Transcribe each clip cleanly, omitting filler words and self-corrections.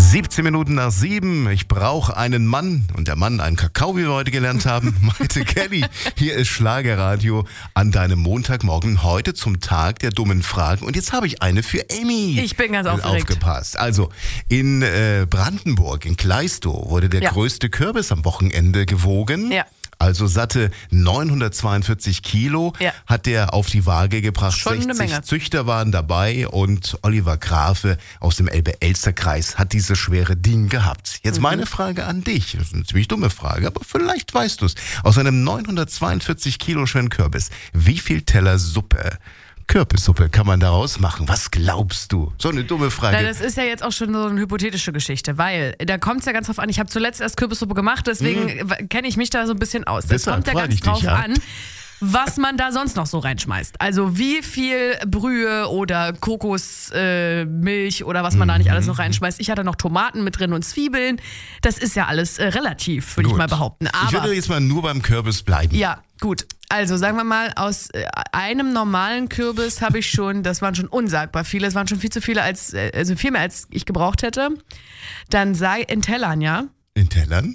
17 Minuten nach 7. Ich brauche einen Mann und der Mann einen Kakao, wie wir heute gelernt haben. Maite Kelly, hier ist Schlagerradio an deinem Montagmorgen. Heute zum Tag der dummen Fragen. Und jetzt habe ich eine für Amy. Ich bin ganz aufgeregt. Aufgepasst. Also in Brandenburg, in Kleistow, wurde der größte Kürbis am Wochenende gewogen. Ja. Also satte 942 Kilo hat der auf die Waage gebracht. Schon eine 60 Menge. Züchter waren dabei und Oliver Grafe aus dem Elbe-Elster-Kreis hat dieses schwere Ding gehabt. Jetzt meine Frage an dich. Das ist eine ziemlich dumme Frage, aber vielleicht weißt du es. Aus einem 942 Kilo schweren Kürbis, wie viel Teller Kürbissuppe kann man daraus machen? Was glaubst du? So eine dumme Frage. Na, das ist ja jetzt auch schon so eine hypothetische Geschichte, weil da kommt es ja ganz drauf an. Ich habe zuletzt erst Kürbissuppe gemacht, deswegen kenne ich mich da so ein bisschen aus. Das kommt ja ganz drauf an, was man da sonst noch so reinschmeißt. Also wie viel Brühe oder Kokosmilch oder was man da nicht alles noch reinschmeißt. Ich hatte noch Tomaten mit drin und Zwiebeln. Das ist ja alles relativ, würde ich mal behaupten. Aber ich würde jetzt mal nur beim Kürbis bleiben. Ja, gut. Also sagen wir mal, aus einem normalen Kürbis habe ich schon, das waren schon unsagbar viele, es waren schon viel zu viele, also viel mehr als ich gebraucht hätte. Dann sei in Tellern, ja? In Tellern?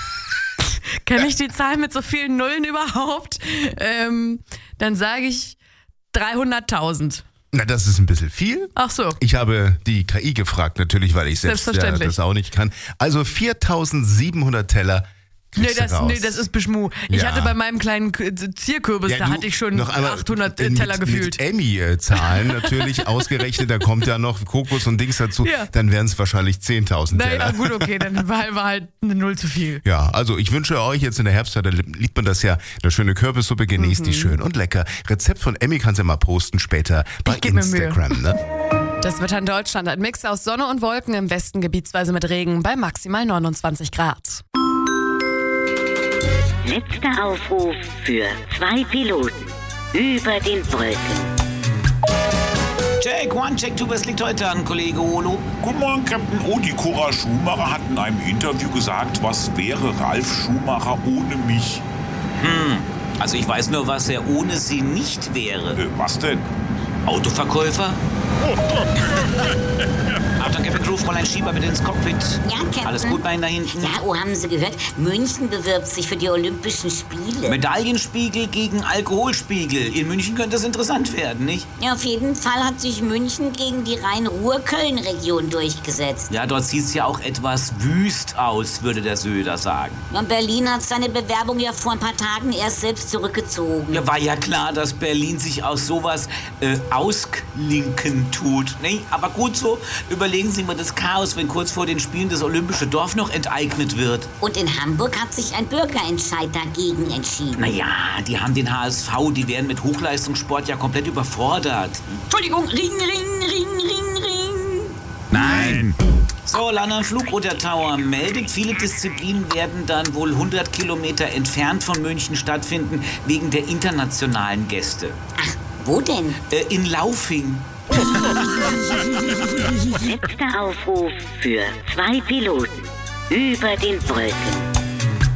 Kenne ich die Zahl mit so vielen Nullen überhaupt? Dann sage ich 300.000. Na, das ist ein bisschen viel. Ach so. Ich habe die KI gefragt, natürlich, weil ich selbst das auch nicht kann. Also 4.700 Teller. Nee, das ist Beschmu. Ich hatte bei meinem kleinen Zierkürbis, da hatte ich schon 800 Teller gefühlt. Mit Emmy-Zahlen natürlich ausgerechnet, da kommt ja noch Kokos und Dings dazu, dann wären es wahrscheinlich 10.000 Teller. Ja gut, okay, dann war halt eine Null zu viel. Ja, also ich wünsche euch jetzt in der Herbstzeit, da liebt man das ja, eine schöne Kürbissuppe, genießt die schön und lecker. Rezept von Emmy kannst du ja mal posten später bei Instagram. Ne? Das Wetter in Deutschland, ein Mix aus Sonne und Wolken, im Westen gebietsweise mit Regen bei maximal 29 Grad. Letzter Aufruf für 2 Piloten über den Wolken. Check, one, check, two, was liegt heute an, Kollege Olo? Guten Morgen, Captain O. Die Cora Schumacher hat in einem Interview gesagt, was wäre Ralf Schumacher ohne mich? Also ich weiß nur, was er ohne sie nicht wäre. Was denn? Autoverkäufer? Achtung, Captain Crew, Fräulein Schieber mit ins Cockpit. Ja, Captain. Alles gut bei Ihnen da hinten? Ja, haben Sie gehört? München bewirbt sich für die Olympischen Spiele. Medaillenspiegel gegen Alkoholspiegel. In München könnte das interessant werden, nicht? Ja, auf jeden Fall hat sich München gegen die Rhein-Ruhr-Köln-Region durchgesetzt. Ja, dort sieht es ja auch etwas wüst aus, würde der Söder sagen. Ja, Berlin hat seine Bewerbung ja vor ein paar Tagen erst selbst zurückgezogen. Ja, war ja klar, dass Berlin sich aus sowas ausklinken tut. Nee, aber gut so, überlegen Sie mal das Chaos, wenn kurz vor den Spielen das Olympische Dorf noch enteignet wird. Und in Hamburg hat sich ein Bürgerentscheid dagegen entschieden. Naja, die haben den HSV, die werden mit Hochleistungssport ja komplett überfordert. Entschuldigung, Ring, Ring, Ring, Ring, Ring. Nein! So, London Flugroute Tower meldet, viele Disziplinen werden dann wohl 100 Kilometer entfernt von München stattfinden, wegen der internationalen Gäste. Ach, wo denn? In Laufing. Letzter Aufruf für 2 Piloten über den Wolken.